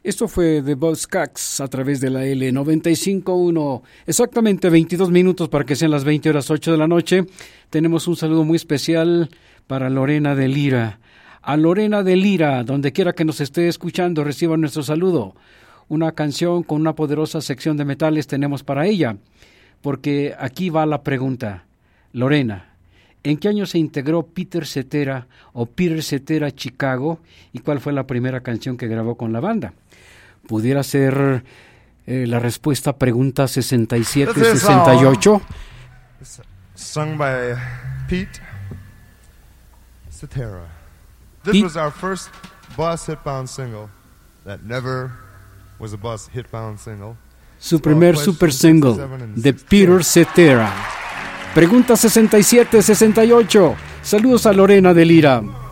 Esto fue The Buzzcocks a través de la L95.1. Exactamente 22 minutos para que sean las 20:08 de la noche. Tenemos un saludo muy especial para Lorena de Lira. A Lorena de Lira, donde quiera que nos esté escuchando, reciba nuestro saludo. Una canción con una poderosa sección de metales tenemos para ella, porque aquí va la pregunta. Lorena, ¿en qué año se integró Peter Cetera o Peter Cetera Chicago y cuál fue la primera canción que grabó con la banda? Pudiera ser la respuesta pregunta 67-68. Sung by Pete Cetera. This was our first Bus Hitbound single that never was a Bus Hitbound single. Su primer super single de Peter Cetera. Pregunta 67-68. Saludos a Lorena de Lira.